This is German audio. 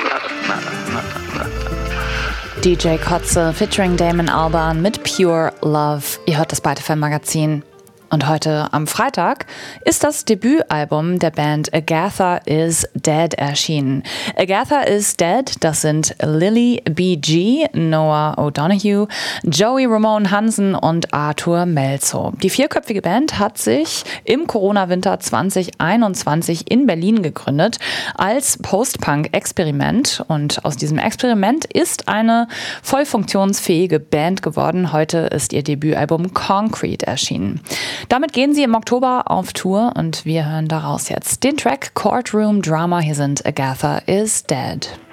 DJ Kotze featuring Damon Albarn mit Pure Love. Ihr hört das Byte FM Magazin. Und heute am Freitag ist das Debütalbum der Band Agatha is Dead erschienen. Agatha is Dead, das sind Lily B.G., Noah O'Donoghue, Joey Ramone Hansen und Arthur Melzo. Die vierköpfige Band hat sich im Corona-Winter 2021 in Berlin gegründet als Post-Punk-Experiment. Und aus diesem Experiment ist eine voll funktionsfähige Band geworden. Heute ist ihr Debütalbum Concrete erschienen. Damit gehen sie im Oktober auf Tour und wir hören daraus jetzt den Track Courtroom Drama. Hier sind Agatha is Dead.